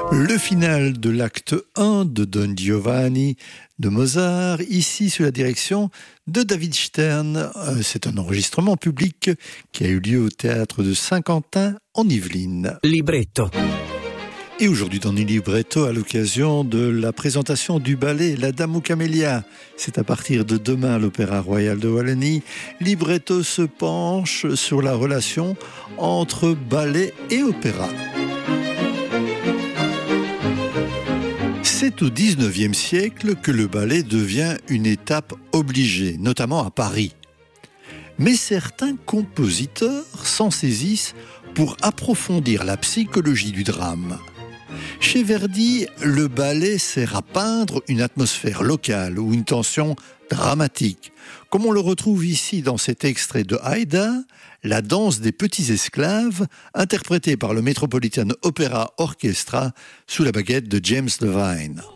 Le final de l'acte 1 de Don Giovanni de Mozart, ici sous la direction de David Stern. C'est un enregistrement public qui a eu lieu au théâtre de Saint-Quentin en Yvelines. Libretto. Et aujourd'hui dans le libretto, à l'occasion de la présentation du ballet La Dame aux Camélias, c'est à partir de demain à l'Opéra Royal de Wallonie, libretto se penche sur la relation entre ballet et opéra. C'est au XIXe siècle que le ballet devient une étape obligée, notamment à Paris. Mais certains compositeurs s'en saisissent pour approfondir la psychologie du drame. Chez Verdi, le ballet sert à peindre une atmosphère locale ou une tension dramatique, comme on le retrouve ici dans cet extrait de Aïda, la danse des petits esclaves, interprétée par le Metropolitan Opera Orchestra sous la baguette de James Levine.